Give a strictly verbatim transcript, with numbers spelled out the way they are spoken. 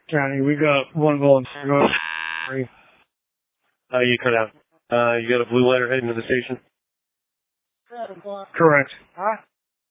County, we got one going. Uh, you cut out. Uh, you got a blue letter heading to the station? Correct. Huh?